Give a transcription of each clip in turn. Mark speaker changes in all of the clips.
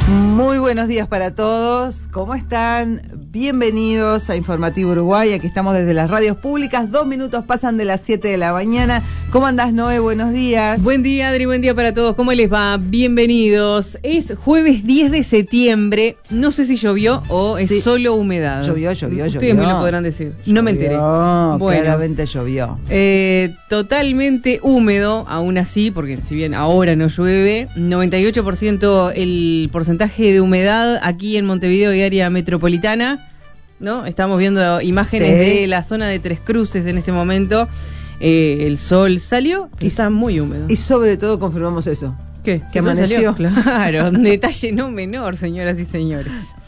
Speaker 1: Muy buenos días para todos, ¿cómo están? Bienvenidos a Informativo Uruguay, aquí estamos desde las radios públicas, 2 minutos pasan de las 7 de la mañana. ¿Cómo andás, Noé? Buenos días.
Speaker 2: Buen día, Adri, buen día para todos, ¿cómo les va? Bienvenidos. Es jueves 10 de septiembre, no sé si llovió o es solo humedad.
Speaker 1: Llovió.
Speaker 2: Ustedes me lo podrán decir, no me enteré.
Speaker 1: Bueno, claramente llovió.
Speaker 2: Totalmente húmedo, aún así, porque si bien ahora no llueve, 98% el porcentaje de humedad aquí en Montevideo y área metropolitana, ¿no? Estamos viendo imágenes de la zona de Tres Cruces en este momento. El sol salió y está muy húmedo.
Speaker 1: Y sobre todo confirmamos eso.
Speaker 2: ¿Qué?
Speaker 1: Que amaneció.
Speaker 2: Claro, un detalle no menor, señoras y señores.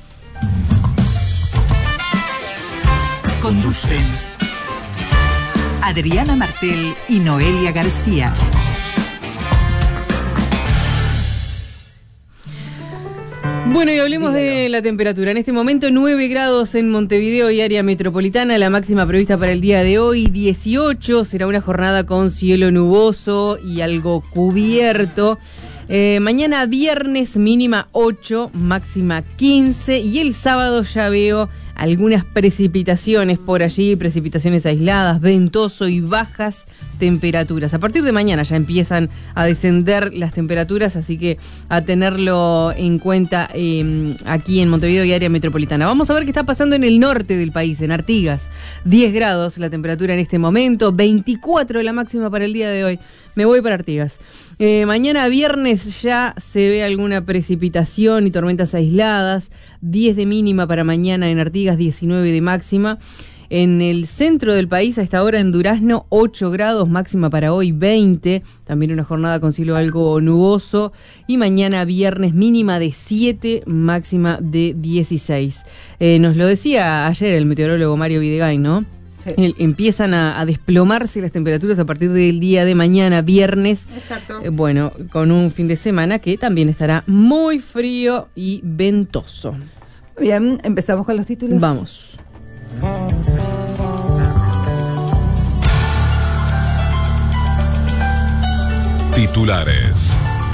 Speaker 3: Conducen Adriana Martel y Noelia García.
Speaker 2: Bueno, y hablemos de la temperatura. En este momento 9 grados en Montevideo y área metropolitana, la máxima prevista para el día de hoy 18, será una jornada con cielo nuboso y algo cubierto. Mañana viernes mínima 8, máxima 15 y el sábado ya veo algunas precipitaciones por allí, precipitaciones aisladas, ventoso y bajas temperaturas. A partir de mañana ya empiezan a descender las temperaturas, así que a tenerlo en cuenta aquí en Montevideo y área metropolitana. Vamos a ver qué está pasando en el norte del país, en Artigas. 10 grados la temperatura en este momento, 24 la máxima para el día de hoy. Me voy para Artigas. Mañana viernes ya se ve alguna precipitación y tormentas aisladas. 10 de mínima para mañana en Artigas, 19 de máxima. En el centro del país, a esta hora en Durazno, 8 grados, máxima para hoy 20. También una jornada con cielo algo nuboso. Y mañana viernes mínima de 7, máxima de 16. Nos lo decía ayer el meteorólogo Mario Videgain, ¿no? Empiezan a desplomarse las temperaturas a partir del día de mañana, viernes.
Speaker 1: Exacto.
Speaker 2: Bueno, con un fin de semana que también estará muy frío y ventoso.
Speaker 1: Bien, empezamos con los títulos.
Speaker 2: Vamos.
Speaker 4: Titulares.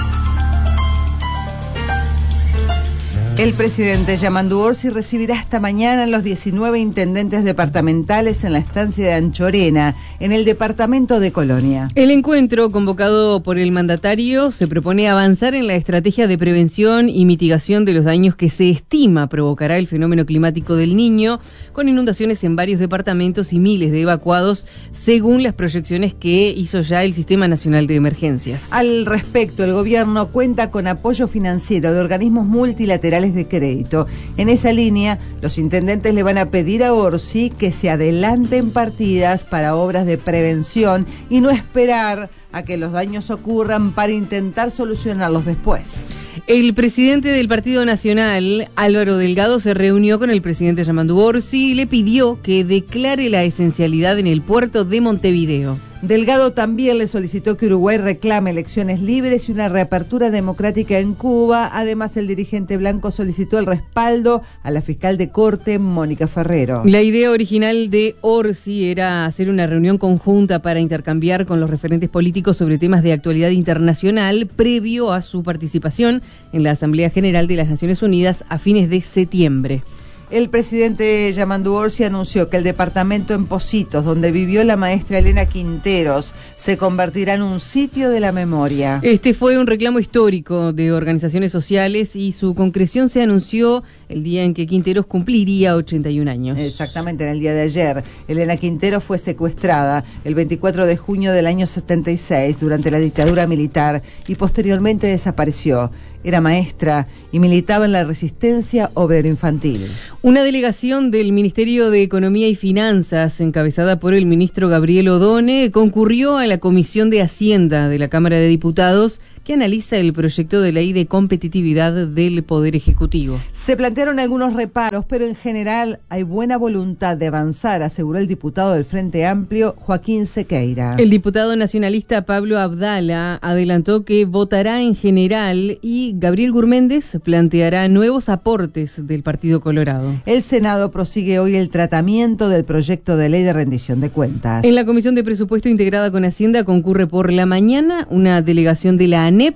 Speaker 1: El presidente Yamandu Orsi recibirá esta mañana a los 19 intendentes departamentales en la estancia de Anchorena, en el departamento de Colonia.
Speaker 2: El encuentro, convocado por el mandatario, se propone avanzar en la estrategia de prevención y mitigación de los daños que se estima provocará el fenómeno climático del Niño, con inundaciones en varios departamentos y miles de evacuados, según las proyecciones que hizo ya el Sistema Nacional de Emergencias.
Speaker 1: Al respecto, el gobierno cuenta con apoyo financiero de organismos multilaterales de crédito. En esa línea, los intendentes le van a pedir a Orsi que se adelanten partidas para obras de prevención y no esperar a que los daños ocurran para intentar solucionarlos después.
Speaker 2: El presidente del Partido Nacional, Álvaro Delgado, se reunió con el presidente Yamandu Orsi y le pidió que declare la esencialidad en el puerto de Montevideo.
Speaker 1: Delgado también le solicitó que Uruguay reclame elecciones libres y una reapertura democrática en Cuba. Además, el dirigente blanco solicitó el respaldo a la fiscal de corte, Mónica Ferrero.
Speaker 2: La idea original de Orsi era hacer una reunión conjunta para intercambiar con los referentes políticos sobre temas de actualidad internacional previo a su participación en la Asamblea General de las Naciones Unidas a fines de septiembre.
Speaker 1: El presidente Yamandu Orsi anunció que el departamento en Pocitos, donde vivió la maestra Elena Quinteros, se convertirá en un sitio de la memoria.
Speaker 2: Este fue un reclamo histórico de organizaciones sociales y su concreción se anunció el día en que Quinteros cumpliría 81 años.
Speaker 1: Exactamente, en el día de ayer. Elena Quinteros fue secuestrada el 24 de junio del año 76 durante la dictadura militar y posteriormente desapareció. Era maestra y militaba en la resistencia obrero-infantil.
Speaker 2: Una delegación del Ministerio de Economía y Finanzas, encabezada por el ministro Gabriel Odone, concurrió a la Comisión de Hacienda de la Cámara de Diputados, que analiza el proyecto de ley de competitividad del Poder Ejecutivo.
Speaker 1: Se plantearon algunos reparos, pero en general hay buena voluntad de avanzar, aseguró el diputado del Frente Amplio, Joaquín Sequeira.
Speaker 2: El diputado nacionalista Pablo Abdala adelantó que votará en general y Gabriel Gurméndez planteará nuevos aportes del Partido Colorado.
Speaker 1: El Senado prosigue hoy el tratamiento del proyecto de ley de rendición de cuentas.
Speaker 2: En la Comisión de Presupuesto integrada con Hacienda concurre por la mañana una delegación de la ANEP,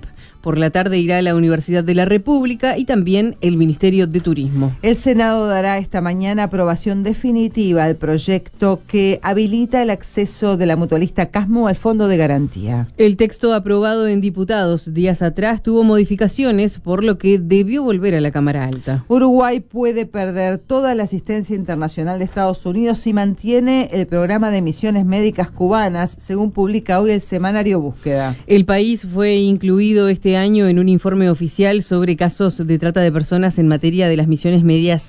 Speaker 2: Por la tarde irá a la Universidad de la República y también el Ministerio de Turismo.
Speaker 1: El Senado dará esta mañana aprobación definitiva al proyecto que habilita el acceso de la mutualista Casmu al Fondo de Garantía.
Speaker 2: El texto aprobado en diputados días atrás tuvo modificaciones, por lo que debió volver a la Cámara Alta.
Speaker 1: Uruguay puede perder toda la asistencia internacional de Estados Unidos si mantiene el programa de misiones médicas cubanas, según publica hoy el semanario Búsqueda.
Speaker 2: El país fue incluido este año en un informe oficial sobre casos de trata de personas en materia de las misiones médicas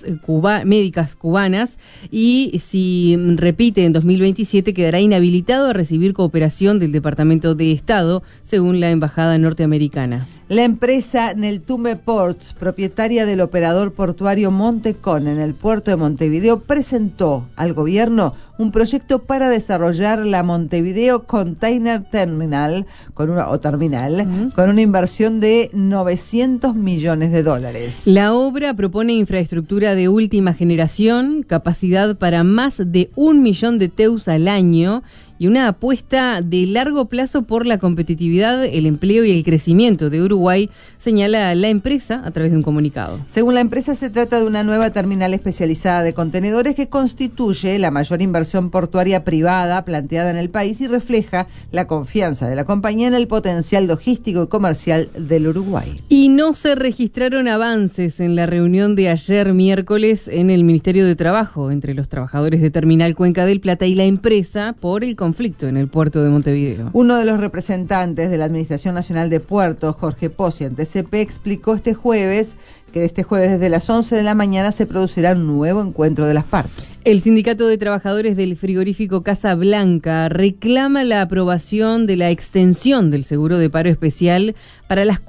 Speaker 2: cubanas y si repite en 2027 quedará inhabilitado a recibir cooperación del Departamento de Estado, según la Embajada norteamericana.
Speaker 1: La empresa Neltume Ports, propietaria del operador portuario Montecón en el puerto de Montevideo, presentó al gobierno un proyecto para desarrollar la Montevideo Container Terminal con una inversión de $900 millones.
Speaker 2: La obra propone infraestructura de última generación, capacidad para más de 1 millón de TEUs al año y una apuesta de largo plazo por la competitividad, el empleo y el crecimiento de Uruguay, señala la empresa a través de un comunicado.
Speaker 1: Según la empresa, se trata de una nueva terminal especializada de contenedores que constituye la mayor inversión portuaria privada planteada en el país y refleja la confianza de la compañía en el potencial logístico y comercial del Uruguay.
Speaker 2: Y no se registraron avances en la reunión de ayer miércoles en el Ministerio de Trabajo entre los trabajadores de Terminal Cuenca del Plata y la empresa por el conflicto en el puerto de Montevideo.
Speaker 1: Uno de los representantes de la Administración Nacional de Puertos, Jorge Pozzi, ante CP, explicó este jueves desde las 11 de la mañana se producirá un nuevo encuentro de las partes.
Speaker 2: El Sindicato de Trabajadores del Frigorífico Casa Blanca reclama la aprobación de la extensión del seguro de paro especial para las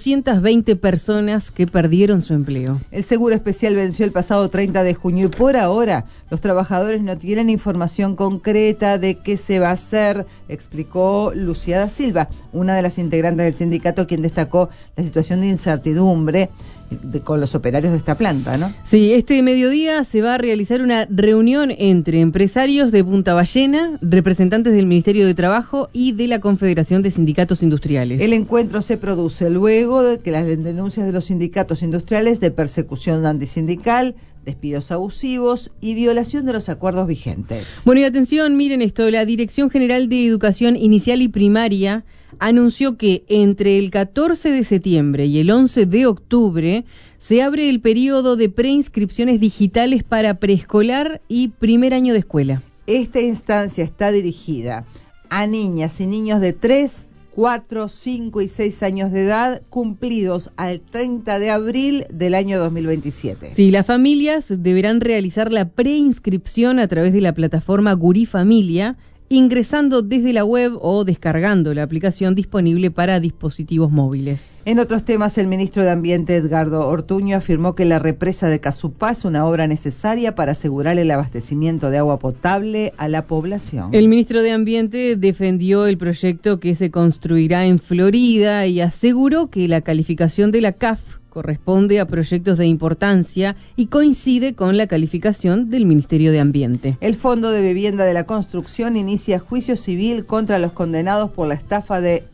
Speaker 2: 420 personas que perdieron su empleo.
Speaker 1: El seguro especial venció el pasado 30 de junio y por ahora los trabajadores no tienen información concreta de qué se va a hacer, explicó Lucía da Silva, una de las integrantes del sindicato, quien destacó la situación de incertidumbre con los operarios de esta planta, ¿no?
Speaker 2: Sí, este mediodía se va a realizar una reunión entre empresarios de Punta Ballena, representantes del Ministerio de Trabajo y de la Confederación de Sindicatos Industriales.
Speaker 1: El encuentro se produce luego de que las denuncias de los sindicatos industriales de persecución antisindical, despidos abusivos y violación de los acuerdos vigentes.
Speaker 2: Bueno, y atención, miren esto, la Dirección General de Educación Inicial y Primaria anunció que entre el 14 de septiembre y el 11 de octubre se abre el periodo de preinscripciones digitales para preescolar y primer año de escuela.
Speaker 1: Esta instancia está dirigida a niñas y niños de 3, 4, 5 y 6 años de edad cumplidos al 30 de abril del año 2027.
Speaker 2: Sí, las familias deberán realizar la preinscripción a través de la plataforma Gurí Familia, ingresando desde la web o descargando la aplicación disponible para dispositivos móviles.
Speaker 1: En otros temas, el ministro de Ambiente, Edgardo Ortuño, afirmó que la represa de Casupá es una obra necesaria para asegurar el abastecimiento de agua potable a la población.
Speaker 2: El ministro de Ambiente defendió el proyecto que se construirá en Florida y aseguró que la calificación de la CAF corresponde a proyectos de importancia y coincide con la calificación del Ministerio de Ambiente.
Speaker 1: El Fondo de Vivienda de la Construcción inicia juicio civil contra los condenados por la estafa de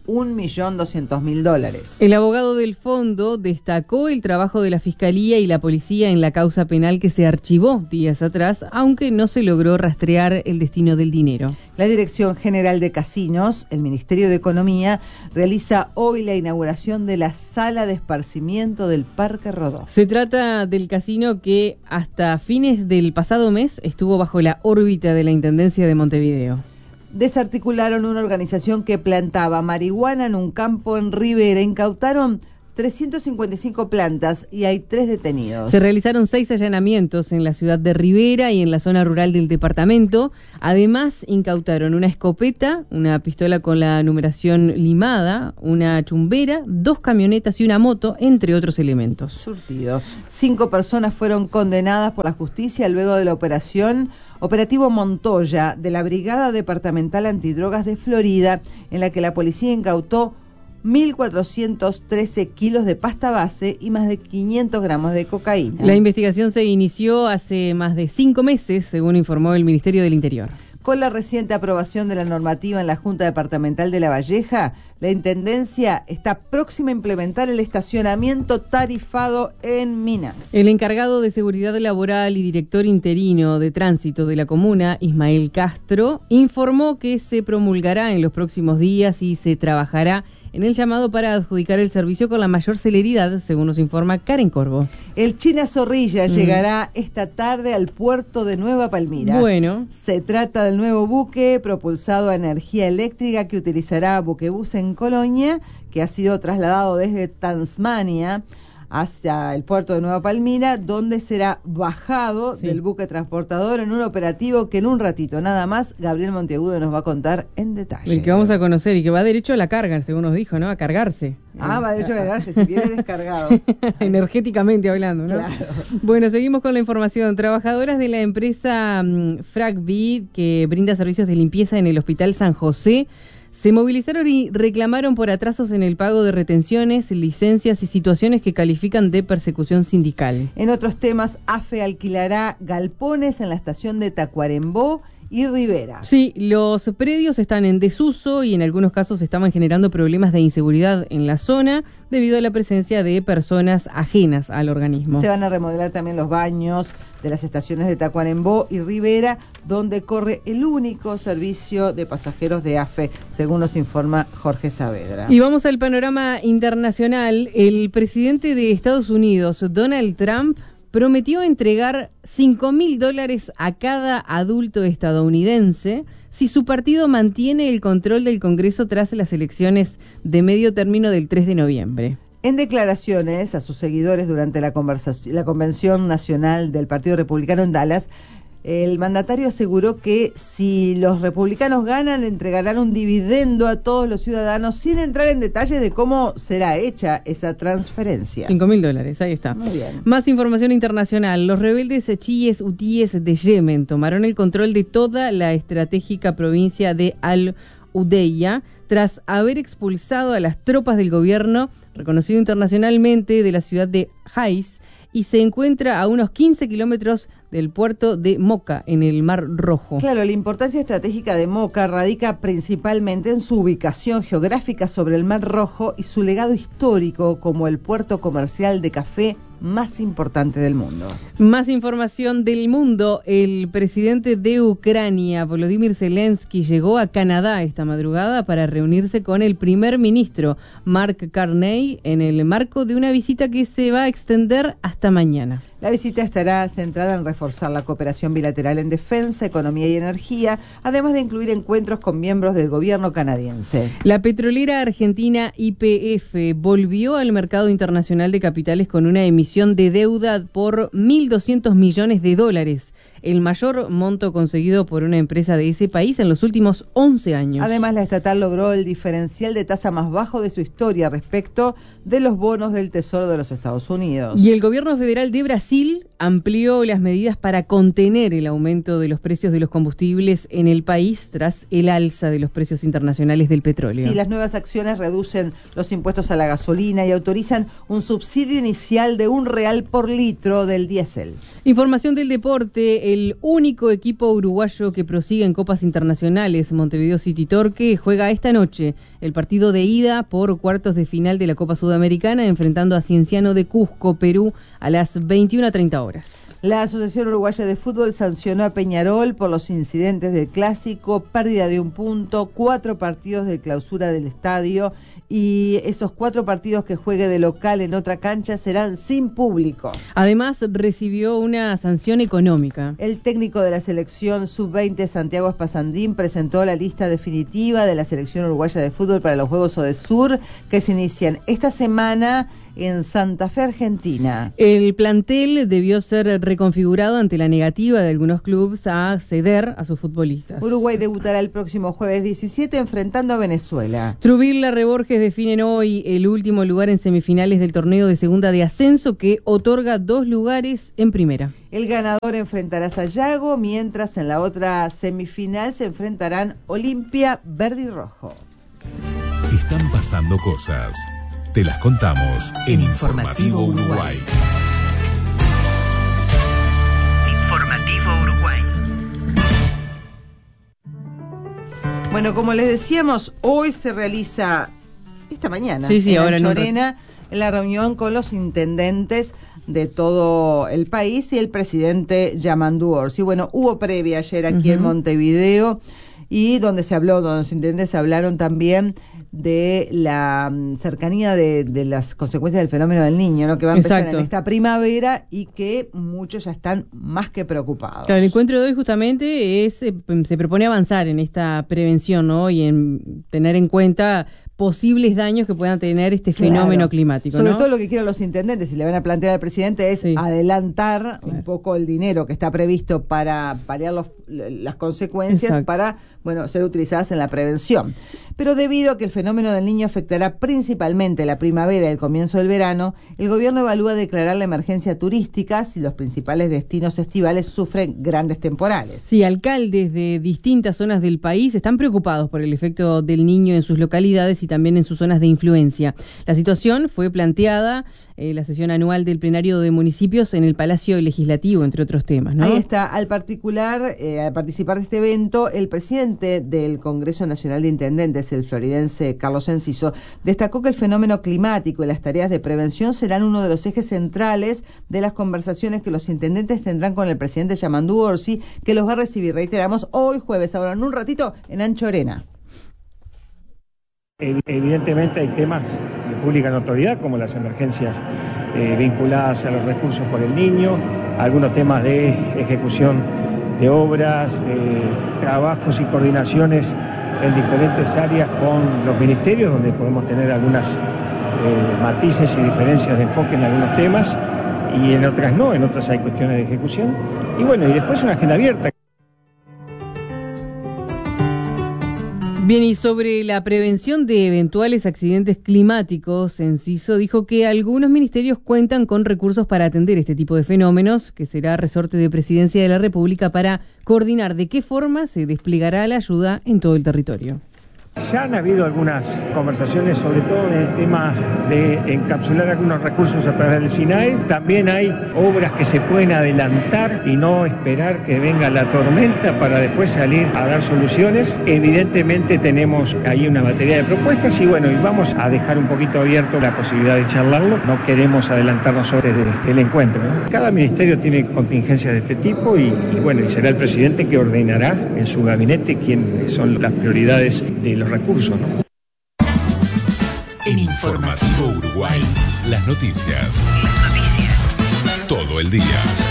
Speaker 1: $1.200.000.
Speaker 2: El abogado del fondo destacó el trabajo de la Fiscalía y la Policía en la causa penal que se archivó días atrás, aunque no se logró rastrear el destino del dinero.
Speaker 1: La Dirección General de Casinos, el Ministerio de Economía, realiza hoy la inauguración de la sala de esparcimiento del Parque Rodó.
Speaker 2: Se trata del casino que hasta fines del pasado mes estuvo bajo la órbita de la Intendencia de Montevideo.
Speaker 1: Desarticularon una organización que plantaba marihuana en un campo en Rivera. Incautaron 355 plantas y hay 3 detenidos.
Speaker 2: Se realizaron 6 allanamientos en la ciudad de Rivera y en la zona rural del departamento. Además, incautaron una escopeta, una pistola con la numeración limada, una chumbera, 2 camionetas y una moto, entre otros elementos.
Speaker 1: Surtido. 5 personas fueron condenadas por la justicia luego de la Operativo Montoya de la Brigada Departamental Antidrogas de Florida, en la que la policía incautó 1.413 kilos de pasta base y más de 500 gramos de cocaína.
Speaker 2: La investigación se inició hace más de 5 meses, según informó el Ministerio del Interior.
Speaker 1: Con la reciente aprobación de la normativa en la Junta Departamental de La Valleja, la Intendencia está próxima a implementar el estacionamiento tarifado en Minas.
Speaker 2: El encargado de Seguridad Laboral y director interino de Tránsito de la comuna, Ismael Castro, informó que se promulgará en los próximos días y se trabajará en el llamado para adjudicar el servicio con la mayor celeridad, según nos informa Karen Corvo.
Speaker 1: El China Zorrilla llegará esta tarde al puerto de Nueva Palmira.
Speaker 2: Bueno.
Speaker 1: Se trata del nuevo buque propulsado a energía eléctrica que utilizará Buquebus en Colonia, que ha sido trasladado desde Tasmania hacia el puerto de Nueva Palmira, donde será bajado del buque transportador en un operativo que en un ratito nada más Gabriel Monteagudo nos va a contar en detalle.
Speaker 2: El que vamos a conocer y que va derecho a la carga, según nos dijo, ¿no? A cargarse.
Speaker 1: Va derecho a cargarse, si viene descargado.
Speaker 2: Energéticamente hablando, ¿no?
Speaker 1: Claro.
Speaker 2: Bueno, seguimos con la información. Trabajadoras de la empresa Fragvid, que brinda servicios de limpieza en el Hospital San José, se movilizaron y reclamaron por atrasos en el pago de retenciones, licencias y situaciones que califican de persecución sindical.
Speaker 1: En otros temas, AFE alquilará galpones en la estación de Tacuarembó y Rivera.
Speaker 2: Sí, los predios están en desuso y en algunos casos estaban generando problemas de inseguridad en la zona debido a la presencia de personas ajenas al organismo.
Speaker 1: Se van a remodelar también los baños de las estaciones de Tacuarembó y Rivera, donde corre el único servicio de pasajeros de AFE, según nos informa Jorge Saavedra.
Speaker 2: Y vamos al panorama internacional. El presidente de Estados Unidos, Donald Trump, prometió entregar $5.000 a cada adulto estadounidense si su partido mantiene el control del Congreso tras las elecciones de medio término del 3 de noviembre.
Speaker 1: En declaraciones a sus seguidores durante la convención nacional del Partido Republicano en Dallas, el mandatario aseguró que si los republicanos ganan, entregarán un dividendo a todos los ciudadanos sin entrar en detalles de cómo será hecha esa transferencia.
Speaker 2: $5.000, ahí está.
Speaker 1: Muy bien.
Speaker 2: Más información internacional. Los rebeldes chiíes hutíes de Yemen tomaron el control de toda la estratégica provincia de Al-Udeya tras haber expulsado a las tropas del gobierno, reconocido internacionalmente, de la ciudad de Hais, y se encuentra a unos 15 kilómetros del puerto de Moca, en el Mar Rojo.
Speaker 1: Claro, la importancia estratégica de Moca radica principalmente en su ubicación geográfica sobre el Mar Rojo y su legado histórico como el puerto comercial de café más importante del mundo.
Speaker 2: Más información del mundo. El presidente de Ucrania, Volodymyr Zelensky, llegó a Canadá esta madrugada para reunirse con el primer ministro, Mark Carney, en el marco de una visita que se va a extender hasta mañana.
Speaker 1: La visita estará centrada en reforzar la cooperación bilateral en defensa, economía y energía, además de incluir encuentros con miembros del gobierno canadiense.
Speaker 2: La petrolera argentina YPF volvió al mercado internacional de capitales con una emisión de deuda por $1.200 millones, el mayor monto conseguido por una empresa de ese país en los últimos 11 años.
Speaker 1: Además, la estatal logró el diferencial de tasa más bajo de su historia respecto de los bonos del Tesoro de los Estados Unidos.
Speaker 2: Y el gobierno federal de Brasil amplió las medidas para contener el aumento de los precios de los combustibles en el país tras el alza de los precios internacionales del petróleo.
Speaker 1: Sí, las nuevas acciones reducen los impuestos a la gasolina y autorizan un subsidio inicial de R$1 por litro del diésel.
Speaker 2: Información del deporte. El único equipo uruguayo que prosigue en copas internacionales, Montevideo City Torque, juega esta noche el partido de ida por cuartos de final de la Copa Sudamericana, enfrentando a Cienciano de Cusco, Perú, a las 21:30 horas.
Speaker 1: La Asociación Uruguaya de Fútbol sancionó a Peñarol por los incidentes del clásico, pérdida de 1 punto, 4 partidos de clausura del estadio, y esos 4 partidos que juegue de local en otra cancha serán sin público.
Speaker 2: Además, recibió una sanción económica.
Speaker 1: El técnico de la selección sub-20, Santiago Espasandín, presentó la lista definitiva de la Selección Uruguaya de Fútbol para los Juegos Odesur, que se inician esta semana en Santa Fe, Argentina.
Speaker 2: El plantel debió ser reconfigurado ante la negativa de algunos clubes a ceder a sus futbolistas.
Speaker 1: Uruguay debutará el próximo jueves 17 enfrentando a Venezuela.
Speaker 2: Trubilla y Larreborges definen hoy el último lugar en semifinales del torneo de segunda de ascenso, que otorga 2 lugares en primera.
Speaker 1: El ganador enfrentará a Sayago, mientras en la otra semifinal se enfrentarán Olimpia, Verde y Rojo.
Speaker 4: Están pasando cosas. Te las contamos en Informativo Uruguay.
Speaker 3: Informativo Uruguay.
Speaker 1: Bueno, como les decíamos, hoy se realiza, esta mañana,
Speaker 2: en
Speaker 1: ahora Anchorena, la reunión con los intendentes de todo el país y el presidente Yamandu Orsi. Bueno, hubo previa ayer aquí en Montevideo y donde los intendentes hablaron también de la cercanía de las consecuencias del fenómeno del Niño, ¿no? Que va a empezar en esta primavera y que muchos ya están más que preocupados.
Speaker 2: Claro, el encuentro de hoy justamente se propone avanzar en esta prevención, ¿no? Y en tener en cuenta posibles daños que puedan tener este fenómeno climático,
Speaker 1: Sobre
Speaker 2: ¿no?
Speaker 1: todo lo que quieren los intendentes, y le van a plantear al presidente, es adelantar un poco el dinero que está previsto para paliar las consecuencias, para ser utilizadas en la prevención. Pero debido a que el fenómeno del Niño afectará principalmente la primavera y el comienzo del verano, el gobierno evalúa declarar la emergencia turística si los principales destinos estivales sufren grandes temporales.
Speaker 2: Sí, alcaldes de distintas zonas del país están preocupados por el efecto del Niño en sus localidades y también en sus zonas de influencia. La situación fue planteada en la sesión anual del plenario de municipios en el Palacio Legislativo, entre otros temas, ¿no?
Speaker 1: Ahí está. Al participar de este evento, el presidente del Congreso Nacional de Intendentes, el floridense Carlos Enciso, destacó que el fenómeno climático y las tareas de prevención serán uno de los ejes centrales de las conversaciones que los intendentes tendrán con el presidente Yamandu Orsi, que los va a recibir, reiteramos, hoy jueves, ahora en un ratito, en Anchorena.
Speaker 5: Evidentemente hay temas de pública notoriedad, como las emergencias vinculadas a los recursos por el Niño, algunos temas de ejecución de obras, trabajos y coordinaciones en diferentes áreas con los ministerios, donde podemos tener algunas matices y diferencias de enfoque en algunos temas, y en otras no, en otras hay cuestiones de ejecución. Y bueno, y después una agenda abierta.
Speaker 2: Bien, y sobre la prevención de eventuales accidentes climáticos, Enciso dijo que algunos ministerios cuentan con recursos para atender este tipo de fenómenos, que será resorte de Presidencia de la República para coordinar de qué forma se desplegará la ayuda en todo el territorio.
Speaker 5: Ya han habido algunas conversaciones, sobre todo en el tema de encapsular algunos recursos a través del SINAE. También hay obras que se pueden adelantar y no esperar que venga la tormenta para después salir a dar soluciones. Evidentemente tenemos ahí una batería de propuestas y vamos a dejar un poquito abierto la posibilidad de charlarlo. No queremos adelantarnos sobre el encuentro, ¿no? Cada ministerio tiene contingencias de este tipo y será el presidente que ordenará en su gabinete quiénes son las prioridades de los recursos, ¿no?
Speaker 4: En Informativo Uruguay, las noticias. Todo el día.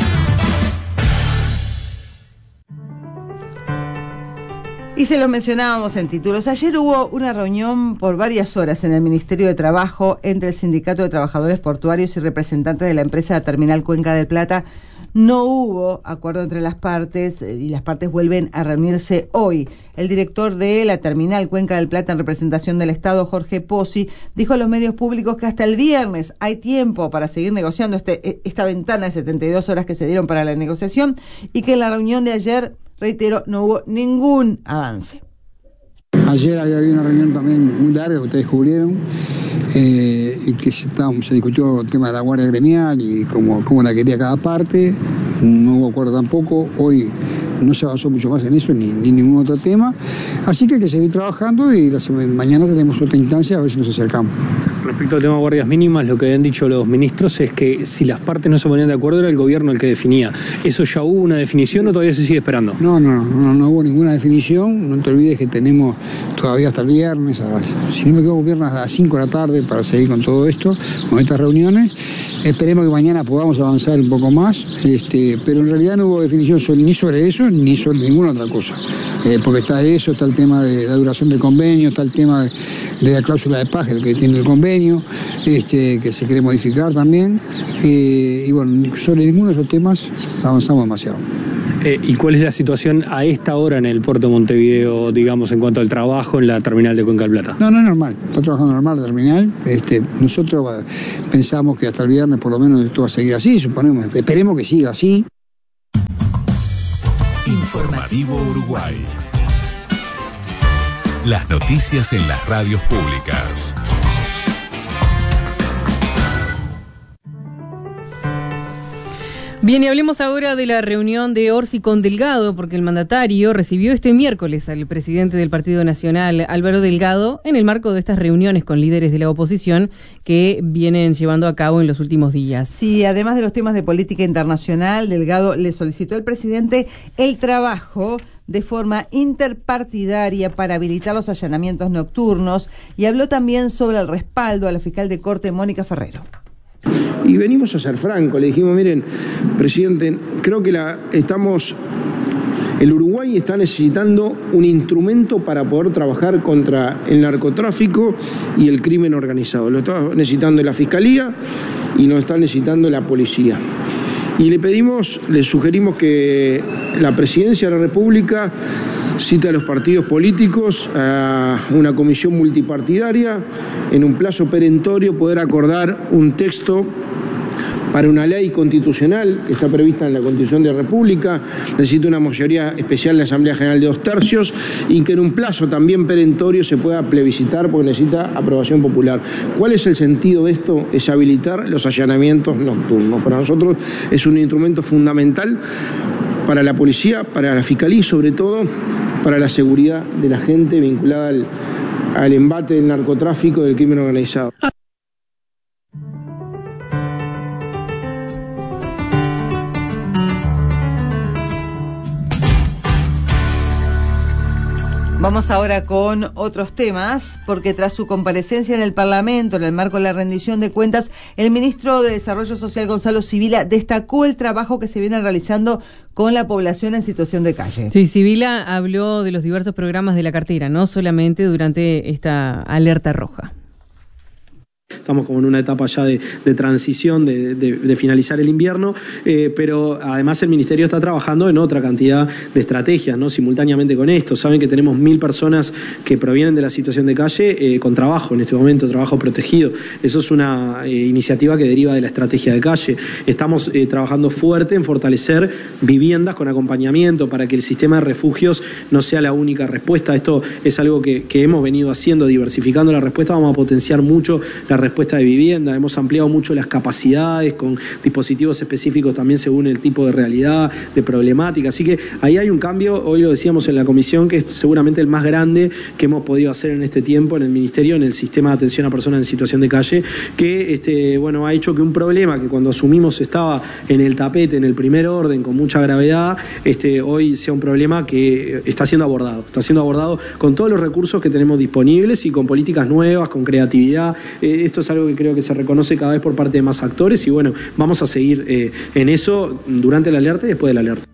Speaker 1: Y se lo mencionábamos en títulos. Ayer hubo una reunión por varias horas en el Ministerio de Trabajo entre el Sindicato de Trabajadores Portuarios y representantes de la empresa Terminal Cuenca del Plata. No hubo acuerdo entre las partes y las partes vuelven a reunirse hoy. El director de la Terminal Cuenca del Plata en representación del Estado, Jorge Pozzi, dijo a los medios públicos que hasta el viernes hay tiempo para seguir negociando esta ventana de 72 horas que se dieron para la negociación y que en la reunión de ayer, reitero, no hubo ningún avance.
Speaker 6: Ayer había habido una reunión también muy larga que ustedes cubrieron y que se discutió el tema de la guardia gremial y cómo la quería cada parte. No hubo acuerdo tampoco. Hoy no se avanzó mucho más en eso ni ningún otro tema. Así que hay que seguir trabajando y mañana tenemos otra instancia a ver si nos acercamos.
Speaker 7: Respecto al tema de guardias mínimas, lo que habían dicho los ministros es que si las partes no se ponían de acuerdo era el gobierno el que definía. ¿Eso ya hubo una definición o todavía se sigue esperando? No
Speaker 6: hubo ninguna definición. No te olvides que tenemos todavía hasta el viernes, si no me equivoco, viernes a las 5 de la tarde para seguir con todo esto, con estas reuniones. Esperemos que mañana podamos avanzar un poco más, pero en realidad no hubo definición ni sobre eso ni sobre ninguna otra cosa. Porque está el tema de la duración del convenio, está el tema de la cláusula de paz que tiene el convenio, que se quiere modificar también. Sobre ninguno de esos temas avanzamos demasiado.
Speaker 7: ¿Y cuál es la situación a esta hora en el puerto de Montevideo, digamos, en cuanto al trabajo en la terminal de Cuenca del Plata?
Speaker 6: No, es normal. Está trabajando normal la terminal. Nosotros pensamos que hasta el viernes por lo menos esto va a seguir así, esperemos que siga así.
Speaker 4: Informativo Uruguay. Las noticias en las radios públicas.
Speaker 2: Bien, y hablemos ahora de la reunión de Orsi con Delgado, porque el mandatario recibió este miércoles al presidente del Partido Nacional, Álvaro Delgado, en el marco de estas reuniones con líderes de la oposición que vienen llevando a cabo en los últimos días.
Speaker 1: Sí, además de los temas de política internacional, Delgado le solicitó al presidente el trabajo de forma interpartidaria para habilitar los allanamientos nocturnos y habló también sobre el respaldo a la fiscal de Corte, Mónica Ferrero.
Speaker 8: Y venimos a ser francos, le dijimos, miren, presidente, creo que el Uruguay está necesitando un instrumento para poder trabajar contra el narcotráfico y el crimen organizado. Lo está necesitando la Fiscalía y lo está necesitando la policía. Y le sugerimos que la Presidencia de la República cite a los partidos políticos a una comisión multipartidaria, en un plazo perentorio poder acordar un texto para una ley constitucional que está prevista en la Constitución de la República. Necesita una mayoría especial en la Asamblea General de 2/3 y que en un plazo también perentorio se pueda plebiscitar porque necesita aprobación popular. ¿Cuál es el sentido de esto? Es habilitar los allanamientos nocturnos. Para nosotros es un instrumento fundamental para la policía, para la Fiscalía y sobre todo para la seguridad de la gente vinculada al embate del narcotráfico y del crimen organizado.
Speaker 1: Vamos ahora con otros temas, porque tras su comparecencia en el Parlamento en el marco de la rendición de cuentas, el ministro de Desarrollo Social, Gonzalo Sibila, destacó el trabajo que se viene realizando con la población en situación de calle.
Speaker 2: Sí, Sibila habló de los diversos programas de la cartera, no solamente durante esta alerta roja.
Speaker 9: Estamos como en una etapa ya de transición, de finalizar el invierno, pero además el Ministerio está trabajando en otra cantidad de estrategias, ¿no? Simultáneamente con esto. Saben que tenemos 1000 personas que provienen de la situación de calle con trabajo en este momento, trabajo protegido. Eso es una iniciativa que deriva de la estrategia de calle. Estamos trabajando fuerte en fortalecer viviendas con acompañamiento para que el sistema de refugios no sea la única respuesta. Esto es algo que hemos venido haciendo, diversificando la respuesta. Vamos a potenciar mucho la respuesta de vivienda, hemos ampliado mucho las capacidades con dispositivos específicos también según el tipo de realidad, de problemática, así que ahí hay un cambio, hoy lo decíamos en la comisión, que es seguramente el más grande que hemos podido hacer en este tiempo en el Ministerio, en el sistema de atención a personas en situación de calle, que ha hecho que un problema que cuando asumimos estaba en el tapete, en el primer orden, con mucha gravedad, hoy sea un problema que está siendo abordado con todos los recursos que tenemos disponibles y con políticas nuevas, con creatividad. Esto es algo que creo que se reconoce cada vez por parte de más actores y bueno, vamos a seguir en eso durante la alerta y después de la alerta.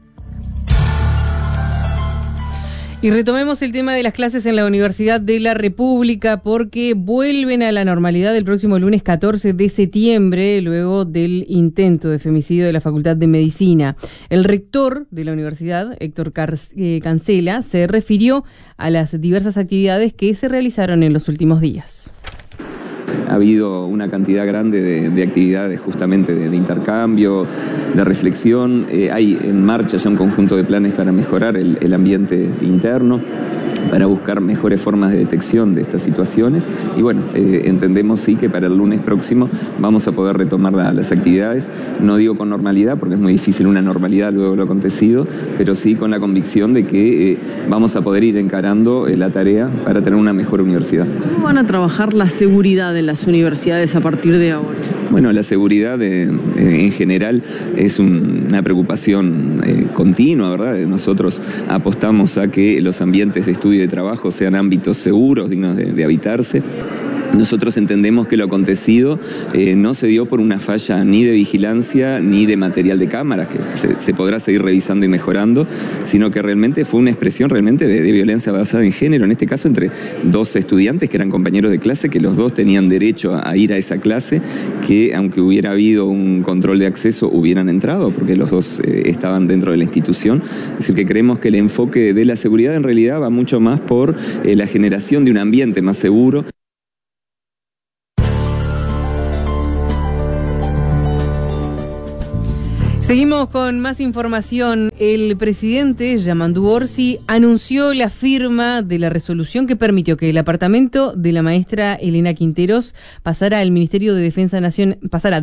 Speaker 2: Y retomemos el tema de las clases en la Universidad de la República porque vuelven a la normalidad el próximo lunes 14 de septiembre, luego del intento de femicidio de la Facultad de Medicina. El rector de la universidad, Héctor Cancela, se refirió a las diversas actividades que se realizaron en los últimos días.
Speaker 10: Ha habido una cantidad grande de actividades justamente de intercambio, de reflexión. Hay en marcha ya un conjunto de planes para mejorar el ambiente interno, para buscar mejores formas de detección de estas situaciones. Y bueno, entendemos sí que para el lunes próximo vamos a poder retomar las actividades. No digo con normalidad, porque es muy difícil una normalidad luego de lo acontecido, pero sí con la convicción de que vamos a poder ir encarando la tarea para tener una mejor universidad.
Speaker 11: ¿Cómo van a trabajar la seguridad en las universidades a partir de ahora?
Speaker 10: Bueno, la seguridad en general es una preocupación continua, ¿verdad? Nosotros apostamos a que los ambientes de estudio y de trabajo sean ámbitos seguros, dignos de habitarse. Nosotros entendemos que lo acontecido no se dio por una falla ni de vigilancia ni de material de cámaras, que se podrá seguir revisando y mejorando, sino que realmente fue una expresión realmente de violencia basada en género, en este caso entre dos estudiantes que eran compañeros de clase, que los dos tenían derecho a ir a esa clase, que aunque hubiera habido un control de acceso hubieran entrado, porque los dos estaban dentro de la institución. Es decir, que creemos que el enfoque de la seguridad en realidad va mucho más por la generación de un ambiente más seguro.
Speaker 2: Seguimos con más información. El presidente Yamandu Orsi anunció la firma de la resolución que permitió que el apartamento de la maestra Elena Quinteros pasara del Ministerio de Defensa Nacional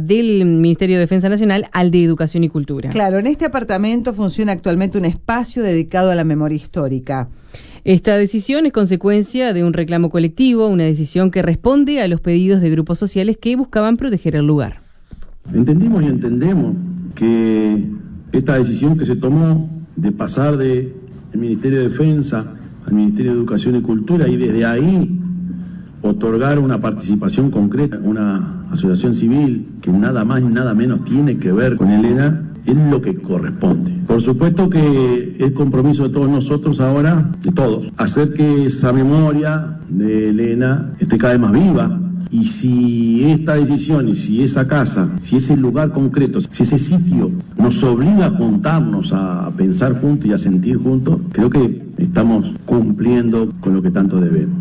Speaker 2: al de Educación y Cultura.
Speaker 1: Claro, en este apartamento funciona actualmente un espacio dedicado a la memoria histórica.
Speaker 2: Esta decisión es consecuencia de un reclamo colectivo, una decisión que responde a los pedidos de grupos sociales que buscaban proteger el lugar.
Speaker 12: Entendimos y entendemos que esta decisión que se tomó de pasar del Ministerio de Defensa al Ministerio de Educación y Cultura y desde ahí otorgar una participación concreta, una asociación civil que nada más ni nada menos tiene que ver con Elena, es lo que corresponde. Por supuesto que es compromiso de todos nosotros ahora, de todos, hacer que esa memoria de Elena esté cada vez más viva. Y si esta decisión, y si esa casa, si ese lugar concreto, si ese sitio nos obliga a juntarnos, a pensar juntos y a sentir juntos, creo que estamos cumpliendo con lo que tanto debemos.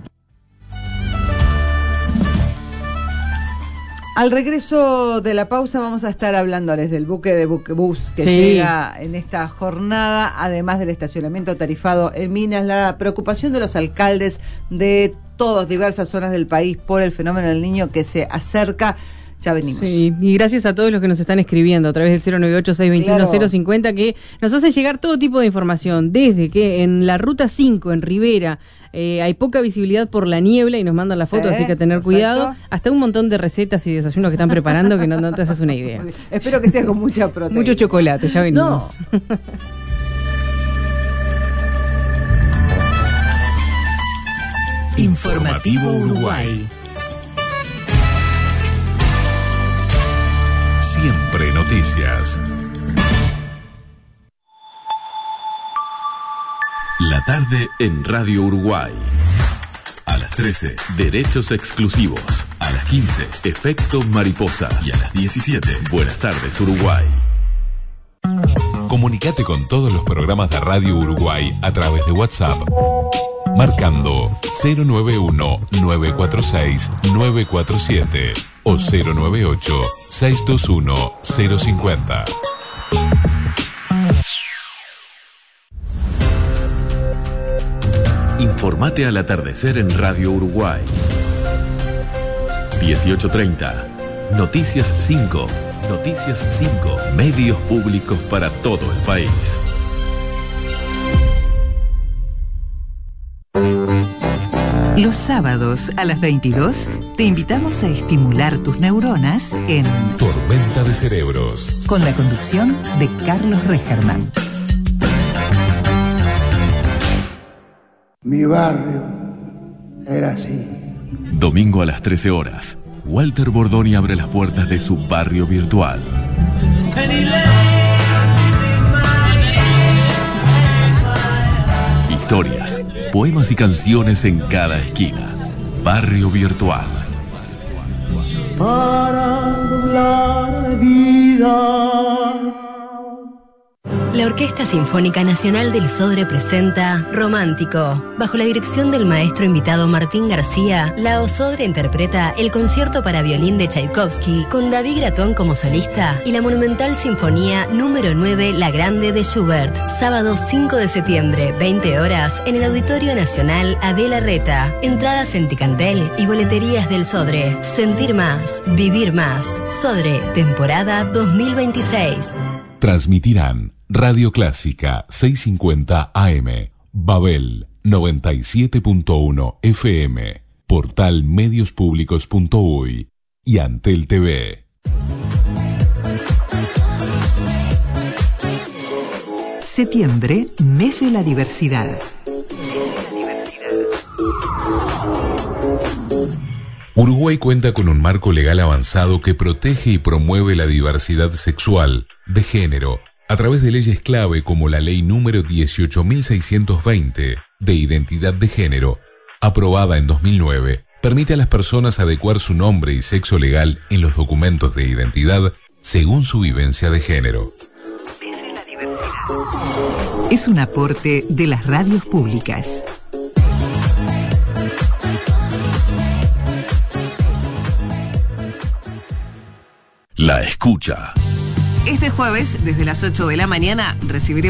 Speaker 1: Al regreso de la pausa vamos a estar hablándoles del buque de Buquebus que llega en esta jornada, además del estacionamiento tarifado en Minas, la preocupación de los alcaldes de todas diversas zonas del país por el fenómeno del Niño que se acerca. Ya venimos.
Speaker 2: Sí, y gracias a todos los que nos están escribiendo a través del 098-621-050 que nos hacen llegar todo tipo de información, desde que en la Ruta 5 en Rivera hay poca visibilidad por la niebla y nos mandan la foto, así que tener cuidado, hasta un montón de recetas y desayunos que están preparando que no te haces una idea.
Speaker 1: Espero que sea con mucha proteína.
Speaker 2: Mucho chocolate, ya venimos. No.
Speaker 4: Informativo Uruguay. Siempre noticias. La tarde en Radio Uruguay. A las 13, Derechos Exclusivos. A las 15, Efecto Mariposa. Y a las 17, Buenas tardes Uruguay. Comunicate con todos los programas de Radio Uruguay a través de WhatsApp. Marcando 091-946-947 o 098-621-050. Informate al atardecer en Radio Uruguay. 18:30. Noticias 5. Noticias 5. Medios públicos para todo el país.
Speaker 3: Los sábados a las 22 te invitamos a estimular tus neuronas en
Speaker 4: Tormenta de Cerebros,
Speaker 3: con la conducción de Carlos Regerman.
Speaker 8: Mi barrio era así.
Speaker 4: Domingo a las 13 horas, Walter Bordoni abre las puertas de su barrio virtual. Historias, poemas poemas y canciones en cada esquina. Barrio Virtual.
Speaker 13: Para doblar la vida.
Speaker 14: La Orquesta Sinfónica Nacional del Sodre presenta Romántico. Bajo la dirección del maestro invitado Martín García, la OSodre interpreta el concierto para violín de Tchaikovsky con David Gratón como solista y la monumental sinfonía número 9 La Grande de Schubert. Sábado 5 de septiembre, 20 horas, en el Auditorio Nacional Adela Reta. Entradas en Ticantel y boleterías del Sodre. Sentir más, vivir más. Sodre, temporada 2026.
Speaker 4: Transmitirán Radio Clásica 650 AM, Babel 97.1 FM, Portal Mediospublicos.uy y Antel TV.
Speaker 3: Septiembre, mes de la diversidad.
Speaker 4: Uruguay cuenta con un marco legal avanzado que protege y promueve la diversidad sexual, de género, a través de leyes clave como la ley número 18.620 de identidad de género, aprobada en 2009, permite a las personas adecuar su nombre y sexo legal en los documentos de identidad según su vivencia de género.
Speaker 3: Es un aporte de las radios públicas.
Speaker 4: La escucha.
Speaker 15: Este jueves, desde las 8 de la mañana, recibiremos